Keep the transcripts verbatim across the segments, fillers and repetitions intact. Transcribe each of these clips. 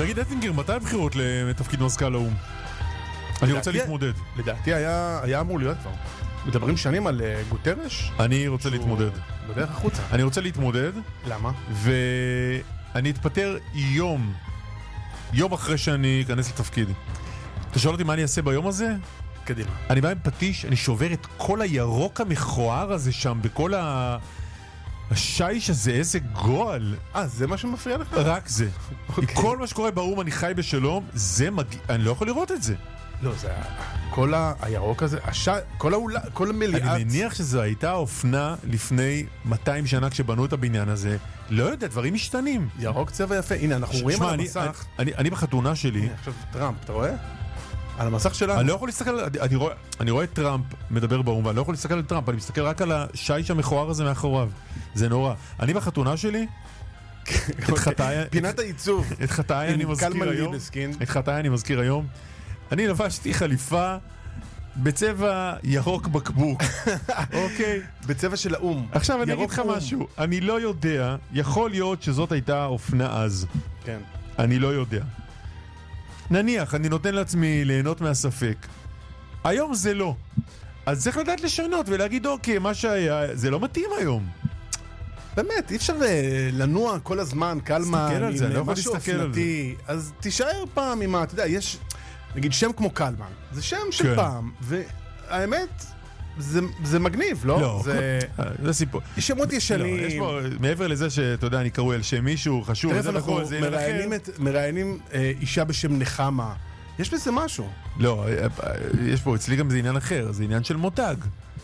תגיד, אטינגר, מתי הבחירות לתפקיד מזכ"ל האו"ם? אני רוצה להתמודד. לדעתי היה אמור להיות כבר. מדברים שנים על גוטרש? אני רוצה להתמודד. בדרך החוצה. אני רוצה להתמודד. למה? ואני אתפטר יום, יום אחרי שאני אכנס לתפקיד. אתה שואל אותי מה אני אעשה ביום הזה? קדימה. אני בא עם פטיש, אני שובר את כל הירוק המכוער הזה שם, בכל ה... השיש הזה, איזה גועל. אה, זה מה שמפריע לך? רק זה. כל מה שקורה באום, אני חי בשלום, זה מגיע... אני לא יכול לראות את זה. לא, זה... כל הירוק הזה, כל האולה, כל המליאת... אני מניח שזו הייתה אופנה לפני מאתיים שנה כשבנו את הבניין הזה. לא יודע, דברים משתנים. ירוק צבע יפה. הנה, אנחנו רואים על המסך. אני בחתונה שלי... עכשיו טראמפ, אתה רואה? על המסך שלנו. אני לא יכול להסתכל, אני רואה, אני רואה את טראמפ מדבר באו"ם, ואני לא יכול להסתכל על טראמפ, אני מסתכל רק על השיש המכוער הזה מאחוריו. זה נורא. אני בחתונה שלי, את חטאי... פינת העיצוב. את חטאי אני מזכיר היום. את חטאי אני מזכיר היום. אני לבשתי חליפה בצבע ירוק בקבוק. אוקיי? בצבע של האום. עכשיו אני אגיד לך משהו. אני לא יודע, יכול להיות שזאת הייתה אופנה אז. כן. אני לא יודע. נניח, אני נותן לעצמי ליהנות מהספק. היום זה לא. אז צריך לדעת לשנות ולהגיד, אוקיי, מה שהיה, זה לא מתאים היום. באמת, אי אפשר לנוע כל הזמן, קלמן, עם משהו אופנתי. אז תישאר פעם עם, אתה יודע, יש, נגיד, שם כמו קלמן. זה שם של פעם, והאמת... זה, זה מגניב, לא? לא, זה... זה סיפור. יש שמות ישנים. לא, יש פה, מעבר לזה שאתה יודע, אני קרוא על שם מישהו חשוב. תראה, אנחנו מראיינים, את, מראיינים אה, אישה בשם נחמה. יש בזה משהו. לא, יש פה, אצלי גם זה עניין אחר, זה עניין של מותג.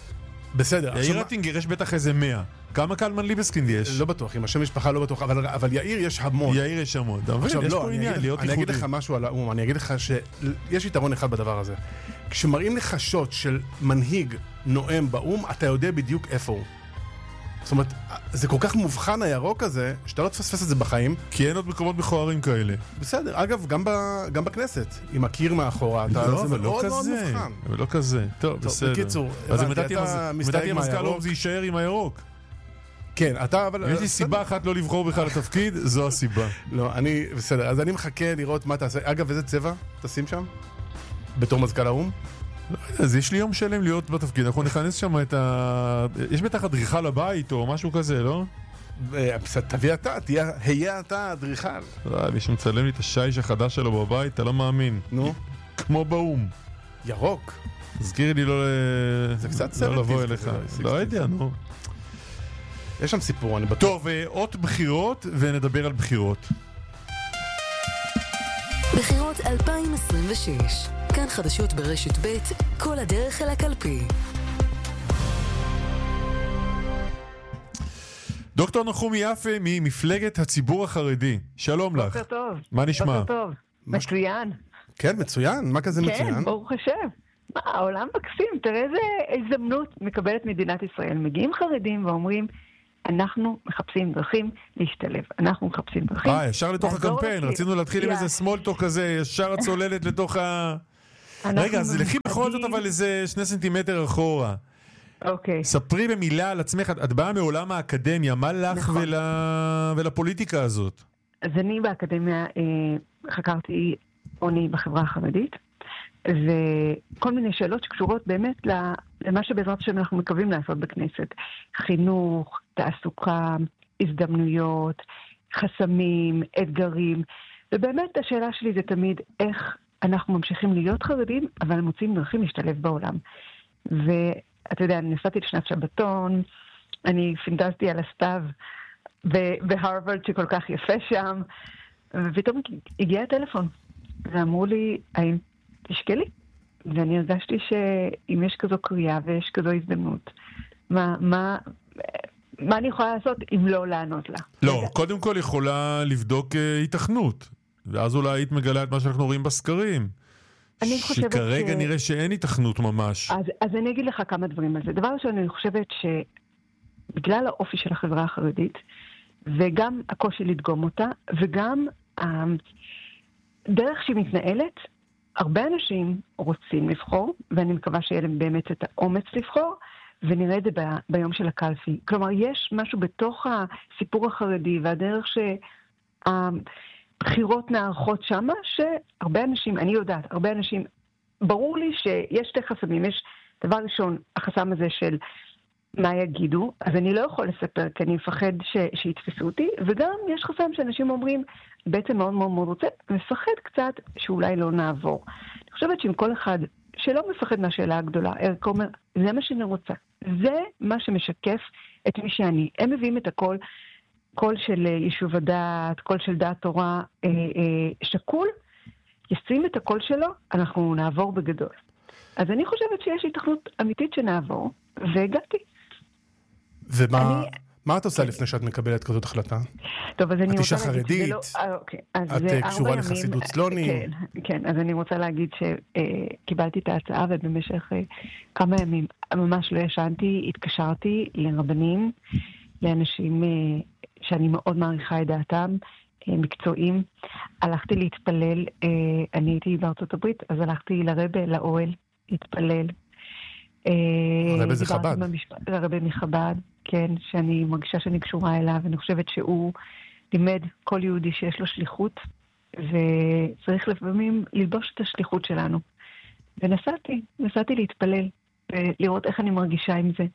בסדר. יאיר אטינגר יש בטח איזה מאה. כמה קלמן ליבסקינד יש? לא בטוח, עם השם משפחה לא בטוח, אבל, אבל יאיר יש המון. יאיר יש המון. עכשיו, יש לא, פה אני עניין, אגיד, להיות אני אגיד לך משהו על האום, אני אגיד לך שיש יתרון אחד בדבר הזה. כשמראים לך שוט של מנהיג נואם באום, אתה יודע בדיוק איפה הוא. זאת אומרת, זה כל כך מובחן הירוק הזה, שאתה לא תפספס את זה בחיים. כי אין עוד מקומות מכוערים כאלה. בסדר, אגב, גם, ב, גם בכנסת, עם הקיר מאחורה, אתה, לא, זה אבל מאוד לא מאוד כזה, מובחן. אבל לא כזה. טוב, טוב בסדר. בקיצור, אז הבנתי, אתה מסתייג מהירוק. זה יישאר עם הירוק. כן, אתה אבל... יש לי סיבה אחת לא לבחור בכלל לתפקיד, זו הסיבה. לא, אני, בסדר, אז אני מחכה לראות מה תעשה. אגב, איזה צבע תשים שם? בתור מזכ"ל האום? לא יודע, אז יש לי יום שלם להיות בתפקיד, אנחנו נכנס שם את ה... יש בטח אדריכל לבית או משהו כזה, לא? תביא אתה, היה אתה אדריכל. מי שמצלם לי את השיש החדש שלו בבית, אתה לא מאמין. נו? כמו באום. ירוק. תזכיר לי לא לבוא אליך. לא יודע, נו. יש שם סיפור, אני בטוח. טוב, אות בחירות, ונדבר על בחירות. בחירות אלפיים עשרים ושש. כאן חדשות ברשת ב', כל הדרך אל הקלפי. דוקטור נחומי יפה ממפלגת הציבור החרדי. שלום לך. בוקר טוב. מה נשמע? בוקר טוב. מצוין. כן, מצוין. מה כזה מצוין? כן, ברוך השם. מה, העולם מקסים. תראה איזה הזדמנות מקבלת מדינת ישראל. מגיעים חרדים ואומרים, אנחנו מחפשים דרכים להשתלב. אנחנו מחפשים דרכים. אה, ישר לתוך הקמפיין. רצינו להתחיל עם איזה סמולטוק כזה, ישר הצוללת לתוך ה... רגע, אז לכי בכל זאת אבל איזה שני סנטימטר אחורה. אוקיי. ספרי במילה על עצמך, את באה מעולם האקדמיה, מה לך ולפוליטיקה הזאת? אז אני באקדמיה חקרתי עוני בחברה החרדית, וכל מיני שאלות שקשורות באמת למה שבעזרת השם אנחנו מקווים לעשות בכנסת. חינוך, תעסוקה, הזדמנויות, חסמים, אתגרים, ובאמת השאלה שלי זה תמיד איך אנחנו ממשיכים להיות חרדים, אבל מוצאים דרכים להשתלב בעולם. ואתה יודע, אני נסעתי לשנת שבתון, אני פינטזתי על הסתיו בהרווארד שכל כך יפה שם, ופתאום הגיע הטלפון, ואמרו לי, האם תשקלי? ואני הרגשתי שאם יש כזו קריאה ויש כזו הזדמנות, מה, מה, מה אני יכולה לעשות אם לא לענות לה? לא, קודם כל יכולה לבדוק התכנות, ואז אולי היית מגלה את מה שאנחנו רואים בסקרים. שכרגע ש... נראה שאין התכנות ממש. אז, אז אני אגיד לך כמה דברים על זה. דבר ראשון, אני חושבת שבגלל האופי של החברה החרדית, וגם הקושי לדגום אותה, וגם הדרך שהיא מתנהלת, הרבה אנשים רוצים לבחור, ואני מקווה שיהיה להם באמת את האומץ לבחור, ונראה את זה ב, ביום של הקלפי. כלומר, יש משהו בתוך הסיפור החרדי, והדרך שה... בחירות נערכות שמה, שהרבה אנשים, אני יודעת, הרבה אנשים, ברור לי שיש שתי חסמים. יש דבר ראשון, החסם הזה של מה יגידו, אז אני לא יכול לספר, כי אני מפחד ש- שיתפסו אותי, וגם יש חסם שאנשים אומרים, בעצם מאוד מאוד מאוד רוצה, מפחד קצת שאולי לא נעבור. אני חושבת שעם כל אחד שלא מפחד מהשאלה הגדולה, ערך אומר, זה מה שאני רוצה. זה מה שמשקף את מי שאני. הם מביאים את הכל, קול של יישוב הדעת, קול של דעת תורה, אה, אה, שקול, ישים את הקול שלו, אנחנו נעבור בגדול. אז אני חושבת שיש התכנות אמיתית שנעבור, והגעתי. ומה אני... מה את עושה לפני שאת מקבלת כזאת החלטה? טוב, אז אני את אישה חרדית, לא... אוקיי. אז את קשורה לחסידות סלונים. כן, כן, אז אני רוצה להגיד שקיבלתי את ההצעה, ובמשך כמה ימים ממש לא ישנתי, התקשרתי לרבנים, לאנשים שאני מאוד מעריכה את דעתם, מקצועיים. הלכתי להתפלל, אני הייתי בארצות הברית, אז הלכתי לרבה, לאוהל, להתפלל. הרבה זה חב"ד. הרבה מחב"ד, כן, שאני מרגישה שאני קשורה אליו, ואני חושבת שהוא לימד כל יהודי שיש לו שליחות, וצריך לפעמים ללבוש את השליחות שלנו. ונסעתי, נסעתי להתפלל, ולראות איך אני מרגישה עם זה.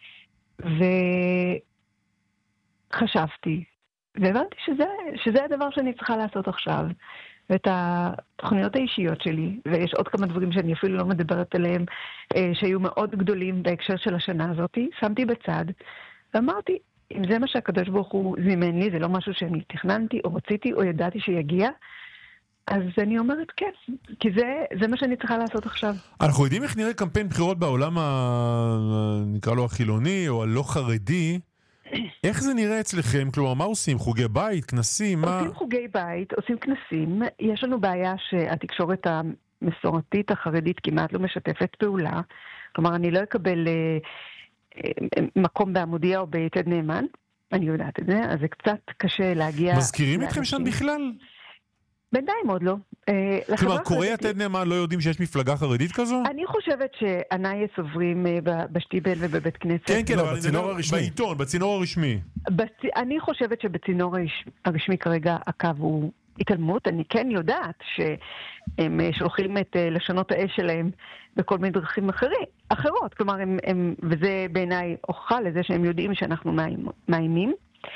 וחשבתי, והבנתי שזה, שזה הדבר שאני צריכה לעשות עכשיו. ואת התוכניות האישיות שלי, ויש עוד כמה דברים שאני אפילו לא מדברת עליהם, שהיו מאוד גדולים בהקשר של השנה הזאת, שמתי בצד, ואמרתי, אם זה מה שהקדוש ברוך הוא זימן לי, זה לא משהו שאני תכננתי, או רציתי, או ידעתי שיגיע, אז אני אומרת כן, כי זה, זה מה שאני צריכה לעשות עכשיו. אנחנו יודעים איך נראה קמפיין בחירות בעולם, ה... נקרא לו החילוני, או הלא חרדי, איך זה נראה אצלכם? כלומר, מה עושים? חוגי בית, כנסים? מה... עושים חוגי בית, עושים כנסים. יש לנו בעיה שהתקשורת המסורתית החרדית כמעט לא משתפת פעולה. כלומר, אני לא אקבל אה, אה, מקום בעמודיה או ביתד נאמן. אני יודעת את זה, אז זה קצת קשה להגיע... מזכירים אתכם שם בכלל? בינתיים עוד לא. כלומר, קוראי יתד נאמן לא יודעים שיש מפלגה חרדית כזו? אני חושבת שענאי סוברים בשטיבל ובבית כנסת. כן, כן, אבל בצינור הרשמי. בעיתון, בצינור הרשמי. אני חושבת שבצינור הרשמי כרגע הקו הוא התעלמות. אני כן יודעת שהם שולחים את לשונות האש שלהם בכל מיני דרכים אחרות. כלומר, וזה בעיניי הוכחה לזה שהם יודעים שאנחנו מאיימים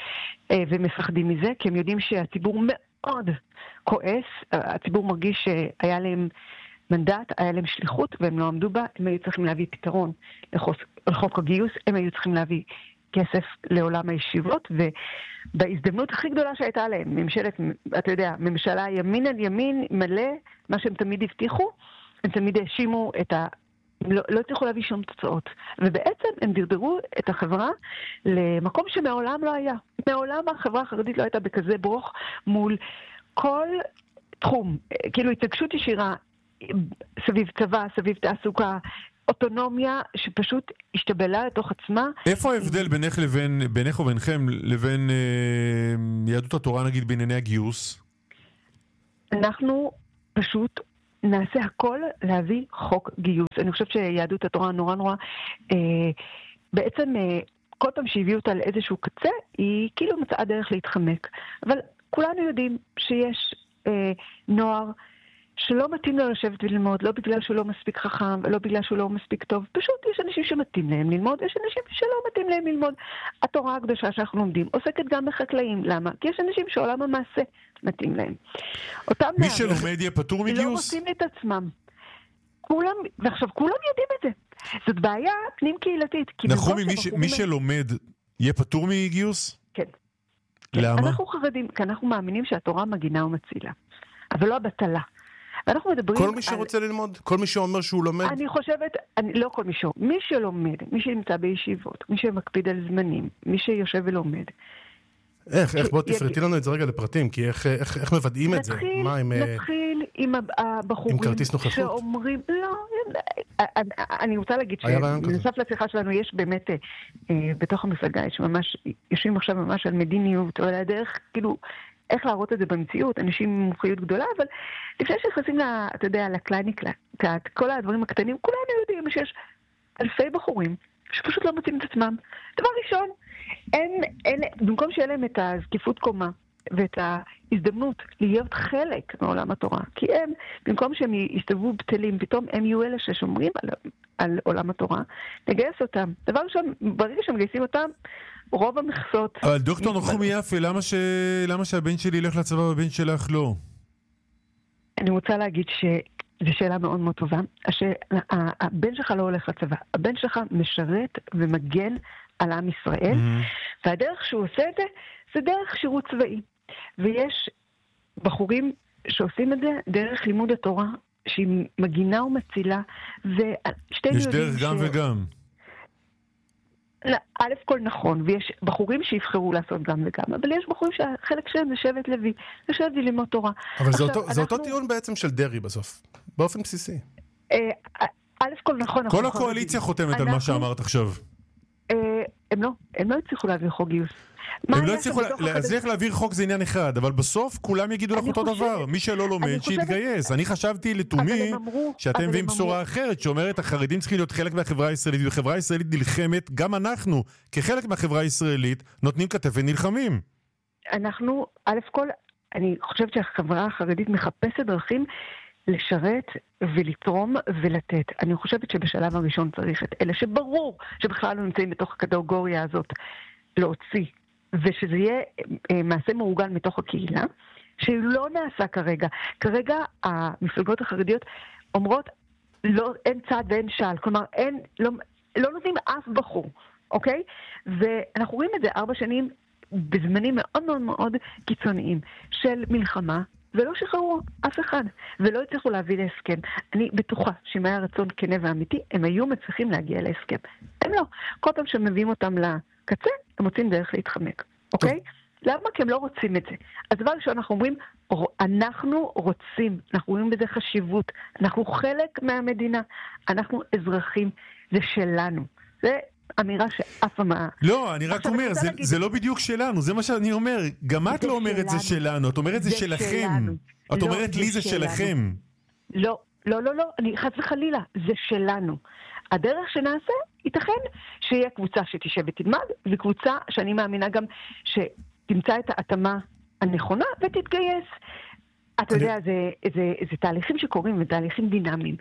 ומפחדים מזה, כי הם יודעים שהציבור מאוד כועס, הציבור מרגיש שהיה להם מנדט, היה להם שליחות, והם לא עמדו בה, הם היו צריכים להביא פתרון לחוק הגיוס, הם היו צריכים להביא כסף לעולם הישיבות, ובהזדמנות הכי גדולה שהייתה להם, ממשלת, אתה יודע, ממשלה ימין על ימין מלא, מה שהם תמיד הבטיחו, הם תמיד האשימו את ה... לא, לא צריכו להביא שום תוצאות. ובעצם הם דרדרו את החברה למקום שמעולם לא היה. מעולם החברה החרדית לא הייתה בכזה ברוך מול כל תחום. כאילו התנגשות ישירה סביב צבא, סביב תעסוקה, אוטונומיה שפשוט השתבלה לתוך עצמה. איפה ההבדל בינך לבין, בינך וביניכם לבין אה, יהדות התורה נגיד בענייני הגיוס? אנחנו פשוט נעשה הכל להביא חוק גיוס. אני חושבת שיהדות התורה נורא נורא, אה, בעצם אה, כל פעם שהביאו אותה לאיזשהו קצה, היא כאילו מצאה דרך להתחמק. אבל כולנו יודעים שיש אה, נוער שלא מתאים לו לשבת וללמוד, לא בגלל שהוא לא מספיק חכם, ולא בגלל שהוא לא מספיק טוב. פשוט יש אנשים שמתאים להם ללמוד, יש אנשים שלא מתאים להם ללמוד. התורה הקדושה שאנחנו לומדים עוסקת גם בחקלאים. למה? כי יש אנשים שעולם המעשה מתאים להם. מי שלומד יהיה פטור מגיוס? לא רוצים את עצמם. כולם, ועכשיו כולם יודעים את זה. זאת בעיה פנים קהילתית. נכון, מי שלומד יהיה פטור מגיוס? כן. למה? אנחנו חרדים, כי אנחנו מאמינים שהתורה מגינה ומצילה. אבל לא הבטלה. ואנחנו מדברים כל מי שרוצה על... ללמוד, כל מי שאומר שהוא לומד. אני חושבת, אני, לא כל מי שאומר, מי שלומד, מי שנמצא בישיבות, מי שמקפיד על זמנים, מי שיושב ולומד. איך, איך, בוא תפרטי לנו את זה רגע לפרטים, כי איך, איך, איך מבדעים את זה? מה, עם, נתחיל עם הבחורים שאומרים, לא, אני רוצה להגיד שבנוסף לשיחה שלנו יש באמת, בתוך המפלגה, יש ממש, יושבים עכשיו ממש על מדיניות, או על הדרך, כאילו, איך להראות את זה במציאות, אנשים עם מומחיות גדולה, אבל לפני שנכנסים, אתה יודע, לקלייניק, כל הדברים הקטנים, כולנו יודעים שיש אלפי בחורים שפשוט לא מוצאים את עצמם. דבר ראשון, אין, אין, במקום שיהיה להם את הזקיפות קומה, ואת ההזדמנות להיות חלק מעולם התורה. כי הם, במקום שהם יסתובבו בטלים, פתאום הם יהיו אלה ששומרים על, על עולם התורה, נגייס אותם. דבר ראשון, ברגע שמגייסים אותם, רוב המכסות... אבל דוקטור נחום יפה, למה, ש... למה שהבן שלי ילך לצבא והבן שלך לא? אני רוצה להגיד שזו שאלה מאוד מאוד טובה. הש... הבן שלך לא הולך לצבא. הבן שלך משרת ומגן על עם ישראל, mm-hmm. והדרך שהוא עושה את זה, זה דרך שירות צבאי. ויש בחורים שעושים את זה דרך לימוד התורה, שהיא מגינה ומצילה, ושתי יש דרך גם ש... וגם. א' כל נכון, ויש בחורים שיבחרו לעשות גם וגם, אבל יש בחורים שהחלק שלהם זה שבט לוי, זה שבט ללמוד תורה. אבל זה אותו, אנחנו... זה אותו טיעון בעצם של דרי בסוף, באופן בסיסי. א' כל נכון. כל הקואליציה חותמת על מה שאמרת עכשיו. הם לא, הם לא הצליחו להעביר חוק גיוס. הם לא הצליחו, להצליח להעביר חוק זה עניין אחד, אבל בסוף כולם יגידו לך אותו דבר. מי שלא לומד, שיתגייס. אני חשבתי לתומי שאתם מביאים בשורה אחרת, שאומרת החרדים צריכים להיות חלק מהחברה הישראלית, וחברה הישראלית נלחמת, גם אנחנו, כחלק מהחברה הישראלית, נותנים כתף ונלחמים. אנחנו, א' כל, אני חושבת שהחברה החרדית מחפשת דרכים לשרת ולתרום ולתת. אני חושבת שבשלב הראשון צריך את אלה שברור שבכלל לא נמצאים בתוך הקטגוריה הזאת להוציא, ושזה יהיה אה, מעשה מאורגן מתוך הקהילה, שלא נעשה כרגע. כרגע המפלגות החרדיות אומרות, לא, אין צד ואין שעל, כלומר, אין, לא, לא נותנים אף בחור, אוקיי? ואנחנו רואים את זה ארבע שנים בזמנים מאוד מאוד מאוד קיצוניים של מלחמה, ולא שחררו אף אחד, ולא הצליחו להביא להסכם. אני בטוחה שאם היה רצון כנה ואמיתי, הם היו מצליחים להגיע להסכם. הם לא. כל פעם שמביאים אותם לקצה, הם מוצאים דרך להתחמק. אוקיי? למה? כי הם לא רוצים את זה. אז דבר ראשון, אנחנו אומרים, אנחנו רוצים, אנחנו רואים בזה חשיבות, אנחנו חלק מהמדינה, אנחנו אזרחים, זה שלנו. זה אמירה שאף מה... לא, אני רק אומר, זה, להגיד... זה לא בדיוק שלנו, זה מה שאני אומר. גם את לא אומרת זה שלנו, את אומרת זה, זה שלכם. שלנו. את לא, אומרת לי זה שלנו. שלכם. לא, לא, לא, לא, אני חס וחלילה, זה שלנו. הדרך שנעשה, ייתכן שיהיה קבוצה שתשב ותלמד, וקבוצה שאני מאמינה גם שתמצא את ההתאמה הנכונה ותתגייס. אתה יודע, זה, זה, זה תהליכים שקורים ותהליכים דינמיים.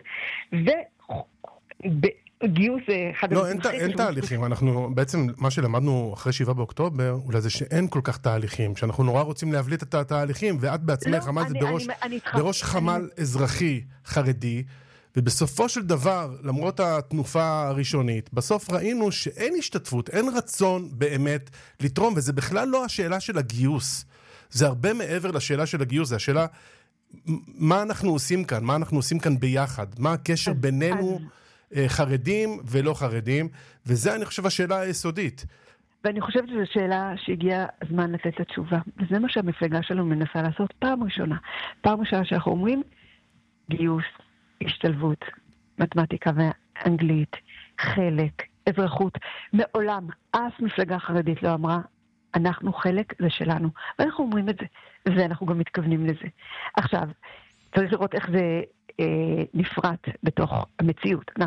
וגיוס זה אחד... לא, אין, אין תהליכים. אנחנו בעצם, מה שלמדנו אחרי שבעה באוקטובר, אולי זה שאין כל כך תהליכים, שאנחנו נורא רוצים להבליט את התהליכים, ואת בעצמך עמדת בראש, אני, אני בראש חמ"ל אני... אזרחי חרדי, ובסופו של דבר, למרות התנופה הראשונית, בסוף ראינו שאין השתתפות, אין רצון באמת לתרום, וזה בכלל לא השאלה של הגיוס. זה הרבה מעבר לשאלה של הגיוס, זה השאלה, מה אנחנו עושים כאן? מה אנחנו עושים כאן ביחד? מה הקשר בינינו חרדים ולא חרדים? וזה, אני חושב, השאלה היסודית. ואני חושבת שזו שאלה שהגיע הזמן לתת לתשובה. וזה מה שהמפלגה שלנו מנסה לעשות פעם ראשונה. פעם ראשונה שאנחנו אומרים, גיוס, השתלבות, מתמטיקה ואנגלית, חלק, אזרחות. מעולם אף מפלגה חרדית לא אמרה, אנחנו חלק, זה שלנו. ואנחנו אומרים את זה, ואנחנו גם מתכוונים לזה. עכשיו, צריך לראות איך זה אה, נפרט בתוך המציאות.